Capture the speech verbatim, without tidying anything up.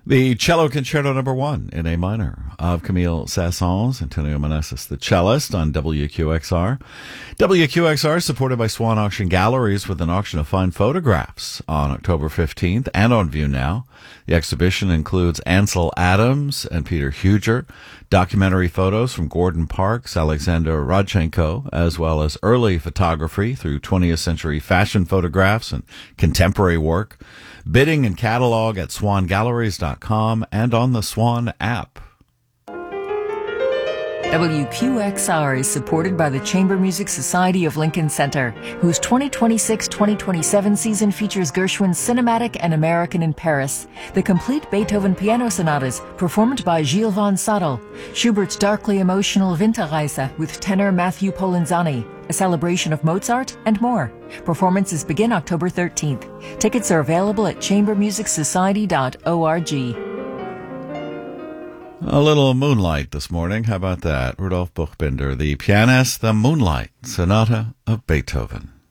The Cello Concerto Number One in A minor of Camille Saint-Saëns, Antonio Meneses, the cellist, on W Q X R. W Q X R is supported by Swan Auction Galleries with an auction of fine photographs on October fifteenth and on view now. The exhibition includes Ansel Adams and Peter Huger, documentary photos from Gordon Parks, Alexander Rodchenko, as well as early photography through twentieth century fashion photographs and contemporary work. Bidding and catalog at swan galleries dot com and on the Swan app. W Q X R is supported by the Chamber Music Society of Lincoln Center, whose twenty twenty-six twenty twenty-seven season features Gershwin's Cinematic and American in Paris, the complete Beethoven piano sonatas performed by Gilles von Sadel, Schubert's darkly emotional Winterreise with tenor Matthew Polenzani, a celebration of Mozart, and more. Performances begin October thirteenth. Tickets are available at chamber music society dot org. A little Moonlight this morning. How about that? Rudolf Buchbinder, the pianist, the Moonlight Sonata of Beethoven.